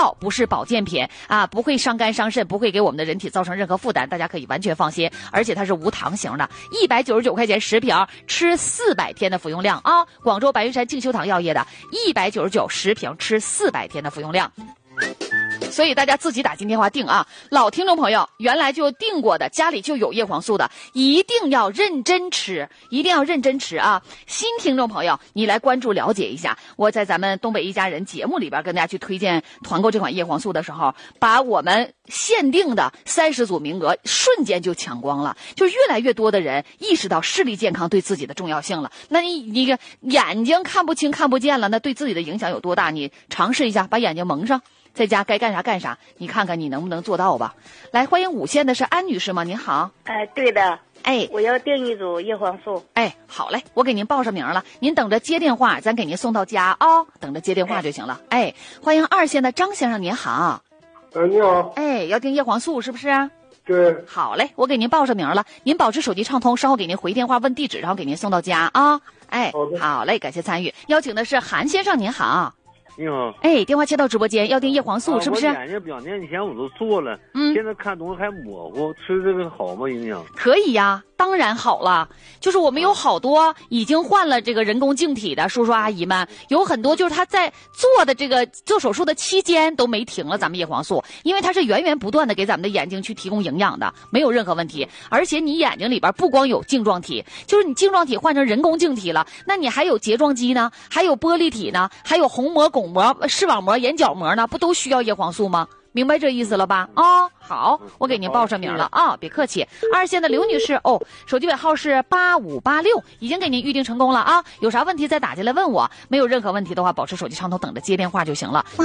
药，不是保健品啊，不会伤肝伤肾，不会给我们的人体造成任何负担，大家可以完全放心。而且它是无糖型的，199块钱10瓶，吃400天的服用量啊！广州白云山静修堂药业的199 10瓶，吃400天的服用量。所以大家自己打进电话订啊，老听众朋友原来就订过的，家里就有叶黄素的，一定要认真吃，一定要认真吃啊！新听众朋友，你来关注了解一下，我在咱们东北一家人节目里边跟大家去推荐团购这款叶黄素的时候，把我们限定的30组名额瞬间就抢光了，就越来越多的人意识到视力健康对自己的重要性了。那你个眼睛看不清看不见了，那对自己的影响有多大？你尝试一下，把眼睛蒙上，在家该干啥干啥，你看看你能不能做到吧。来，欢迎5线的是安女士吗？您好。 对的。 我要订一组叶黄素。 好嘞，我给您报上名了，您等着接电话，咱给您送到家啊，等着接电话就行了。欢迎2线的张先生，您好。 你好。 要订叶黄素是不是？ 对。 好嘞，我给您报上名了，您保持手机畅通，稍后给您回电话问地址，然后给您送到家啊。 好的。 好嘞，感谢参与。邀请的是韩先生，您好。 你好。 电话接到直播间，要订叶黄素是不是？ 我眼睛2年前我都做了，现在看东西还模糊，吃这个好吗？影响？ 可以呀，当然好了。就是我们有好多已经换了这个人工净体的叔叔阿姨们，有很多就是他在做的这个做手术的期间都没停了咱们叶黄素，因为它是源源不断的给咱们的眼睛去提供营养的，没有任何问题。而且你眼睛里边不光有镜状体，就是你镜状体换成人工净体了，那你还有睫状肌呢，还有玻璃体呢，还有虹膜、巩膜、视网膜、眼角膜呢，不都需要叶黄素吗？明白这意思了吧？好，我给您报上名了啊，别客气。2线的刘女士，手机尾号是8586，已经给您预定成功了啊。有啥问题再打进来问我，没有任何问题的话，保持手机畅通，等着接电话就行了。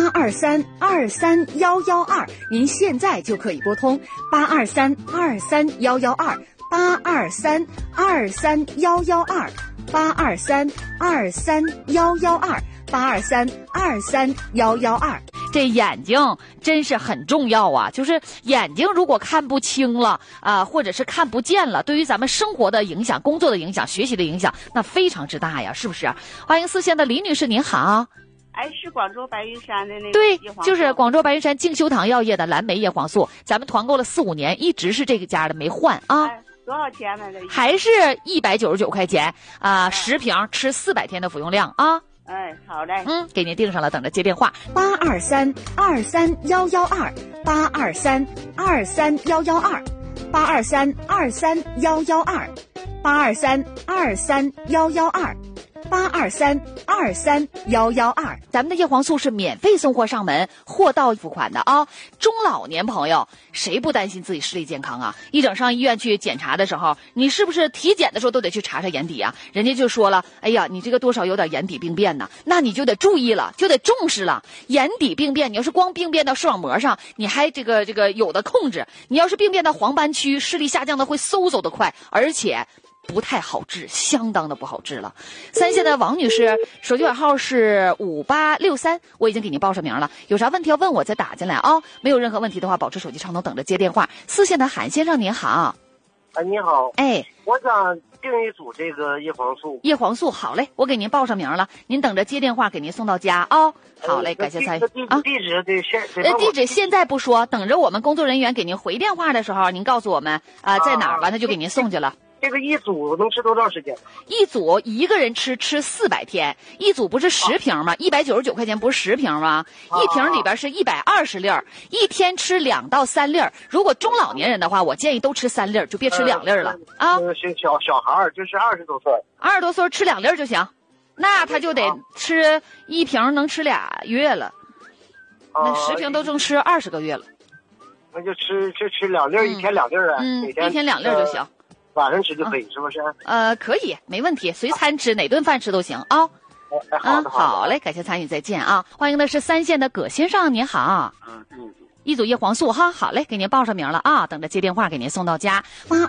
823-23112，您现在就可以拨通823-23112，823-23112，823-23112，823-23112。 这眼睛真是很重要啊，就是眼睛如果看不清了或者是看不见了，对于咱们生活的影响、工作的影响、学习的影响，那非常之大呀，是不是？欢迎4线的李女士，您好。 是广州白云山的那个对， 叶黄素。 就是广州白云山静修堂药业的蓝莓叶黄素，咱们团购了4、5年，一直是这个家的，没换啊。 多少钱呢？ 还是199块钱10瓶，吃400天的服用量啊。 好嘞。 给您订上了，等着接电话。 823-23112，823-23112，823-23112，823-23112。 咱们的叶黄素是免费送货上门，货到付款的啊。中老年朋友谁不担心自己视力健康啊？一整上医院去检查的时候，你是不是体检的时候都得去查查眼底啊？人家就说了，哎呀，你这个多少有点眼底病变呢，那你就得注意了，就得重视了。眼底病变，你要是光病变到视网膜上，你还这个有的控制；你要是病变到黄斑区，视力下降的会嗖的快，而且不太好治，相当的不好治了。3线的王女士，手机尾号是5863，我已经给您报上名了，有啥问题要问我再打进来啊。没有任何问题的话，保持手机畅通，等着接电话。4线的韩先生您好。 你好。我想订一组这个叶黄素。 叶黄素，好嘞，我给您报上名了，您等着接电话给您送到家啊。好嘞，感谢参与啊。 地址得地址现在不说，等着我们工作人员给您回电话的时候，您告诉我们在哪儿，完了就给您送去了。 这个一组能吃多长时间？ 一组一个人吃400天，一组不是10瓶吗？199块钱不是10瓶吗？一瓶里边是120粒，一天吃2到3粒。如果中老年人的话，我建议都吃3粒，就别吃2粒了啊。 小孩就是20多岁 ，20多岁吃2粒就行，那他就得吃一瓶能吃2月了，那10瓶都正吃20个月了。 那就吃2粒，一天2粒啊。 一天2粒就行。 晚上吃就可以，是不是？ 可以，没问题，随餐吃，哪顿饭吃都行啊。好嘞，感谢参与，再见啊！欢迎的是3线的葛先生，您好。一组叶黄素哈，好嘞，给您报上名了啊，等着接电话给您送到家。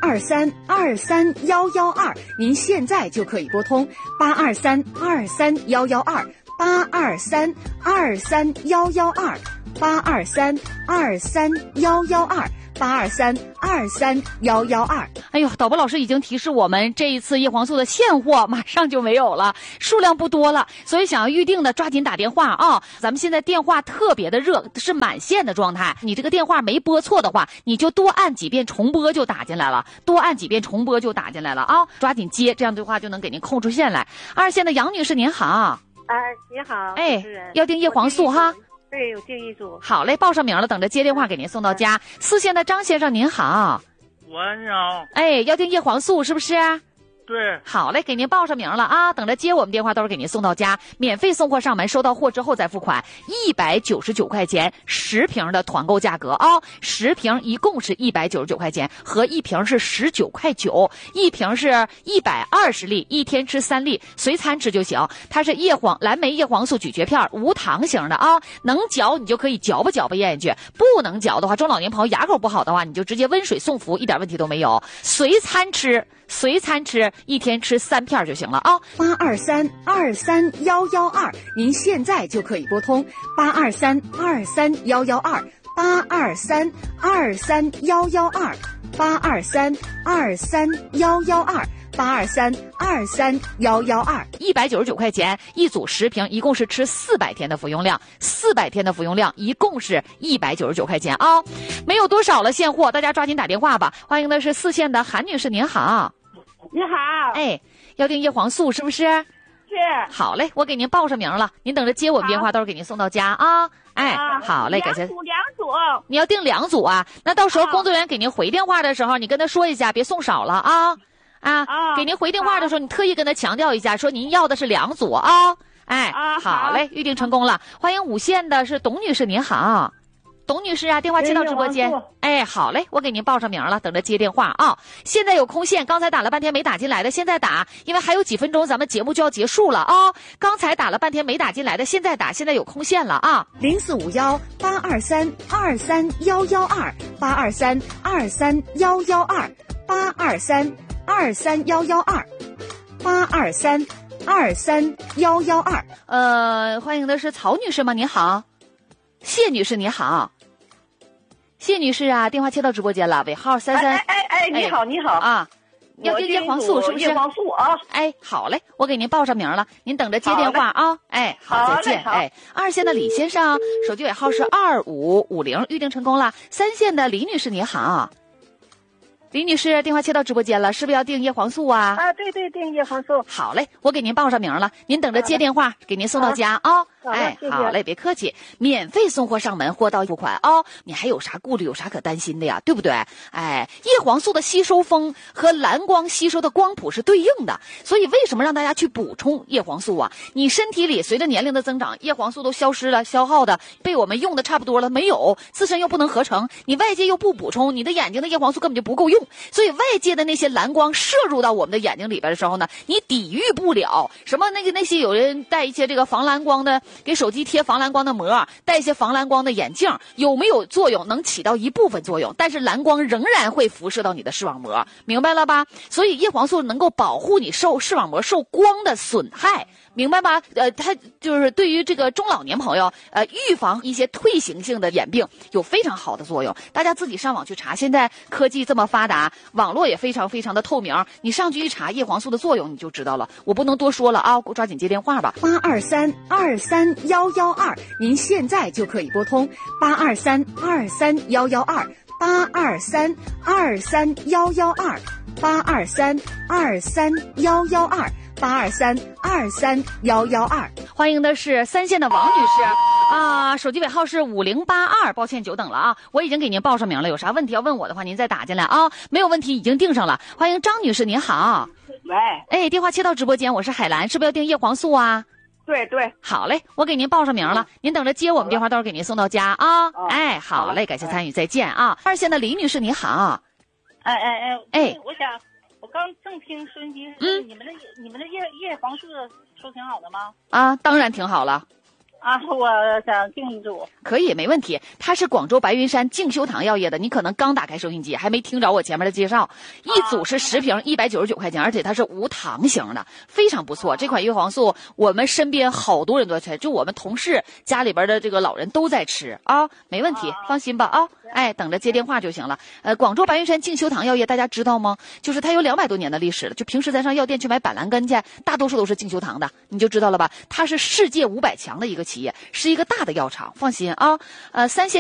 823-23112，您现在就可以拨通823-23112，823-23112，823-23112。 823231122。 哎呦，导播老师已经提示我们，这一次叶黄素的现货马上就没有了，数量不多了，所以想要预定的抓紧打电话啊！咱们现在电话特别的热，是满线的状态。你这个电话没拨错的话，你就多按几遍重拨就打进来了，多按几遍重拨就打进来了啊！抓紧接，这样的话就能给您空出线来。2线的杨女士您好。 你好， 哎，要订叶黄素哈？ 对，有订一组。 好嘞，报上名了，等着接电话给您送到家。4线的张先生您好。 喂，你好。 哎，要订叶黄素是不是？ 对， 好嘞，给您报上名了啊，等着接我们电话都是给您送到家，免费送货上门，收到货之后再付款，199块钱10瓶的团购价格啊，10瓶一共是199块钱，和一瓶是19块9，一瓶是120粒，一天吃3粒，随餐吃就行。它是蓝莓叶黄素咀嚼片，无糖型的啊，能嚼你就可以嚼吧咽下去，不能嚼的话，中老年朋友牙口不好的话，你就直接温水送服，一点问题都没有。随餐吃，一天吃3片就行了啊 823231122，您现在就可以拨通，823231122，823231122，823231122，199 块钱一组10瓶，一共是吃400天的服用量，400天的服用量一共是199块钱啊，没有多少了现货，大家抓紧打电话吧。欢迎的是4线的韩女士您好。 你好。 哎，要订叶黄素是不是？ 是。 好嘞，我给您报上名了，您等着接我们电话，都是给您送到家啊。哎，好嘞，感谢。 2组。 你要订2组啊？那到时候工作人员给您回电话的时候，你跟他说一下，别送少了啊。给您回电话的时候，你特意跟他强调一下，说您要的是2组啊。哎，好嘞，预定成功了。欢迎5线的是董女士您好。董女士啊，电话接到直播间。哎，好嘞，我给您报上名了，等着接电话啊。现在有空线，刚才打了半天没打进来的，现在打，因为还有几分钟咱们节目就要结束了啊。刚才打了半天没打进来的，现在打，现在有空线了啊。 823231122，823231122，823231122。 欢迎的是曹女士吗？您好。谢女士你好。谢女士啊，电话接到直播间了，尾号33。 你好啊， 要订叶黄素是不是？ 叶黄素啊。 哎，好嘞，我给您报上名了，您等着接电话啊。哎，好，再见。哎，2线的李先生，手机尾号是2550，预定成功了。3线的李女士你好。李女士，电话接到直播间了，是不是要订叶黄素啊？ 对，订叶黄素。 好嘞，我给您报上名了，您等着接电话，给您送到家啊。哎，好嘞，别客气，免费送货上门，货到付款哦。你还有啥顾虑，有啥可担心的呀？对不对？哎，叶黄素的吸收峰和蓝光吸收的光谱是对应的，所以为什么让大家去补充叶黄素啊？你身体里随着年龄的增长，叶黄素都消失了，消耗的被我们用的差不多了，没有，自身又不能合成，你外界又不补充，你的眼睛的叶黄素根本就不够用，所以外界的那些蓝光摄入到我们的眼睛里边的时候呢，你抵御不了。什么那些有人带一些这个防蓝光的，给手机贴防蓝光的膜，戴一些防蓝光的眼镜，有没有作用？能起到一部分作用，但是蓝光仍然会辐射到你的视网膜，明白了吧？所以叶黄素能够保护你受视网膜受光的损害，明白吧？它就是对于这个中老年朋友，预防一些退行性的眼病有非常好的作用。大家自己上网去查，现在科技这么发达，网络也非常非常的透明，你上去一查叶黄素的作用，你就知道了。我不能多说了啊，抓紧接电话吧。 823231122，您现在就可以拨通823231122，823231122，823231122。 欢迎的是3线的王女士啊，手机尾号是5082，抱歉久等了啊，我已经给您报上名了，有啥问题要问我的话，您再打进来啊，没有问题，已经订上了。欢迎张女士，您好。 喂。 哎，电话切到直播间，我是海兰，是不是要订叶黄素啊？ 对。 好嘞，我给您报上名了，您等着接我们电话，到时候给您送到家啊。哎，好嘞，感谢参与，再见啊。2线的李女士，你好。 我想，我刚正听收音机，你们的叶黄素说挺好的吗？ 啊，当然挺好了。 啊，我想订一组。 可以，没问题。它是广州白云山静修堂药业的，你可能刚打开收音机，还没听着我前面的介绍。一组是10瓶，199块钱，而且它是无糖型的，非常不错。这款叶黄素，我们身边好多人都在吃，就我们同事家里边的这个老人都在吃啊，没问题，放心吧啊。哎，等着接电话就行了。广州白云山静修堂药业大家知道吗？就是它有200多年的历史了。就平时咱上药店去买板蓝根去，大多数都是静修堂的，你就知道了吧？它是世界500强的一个企业，是一个大的药厂，放心啊。3线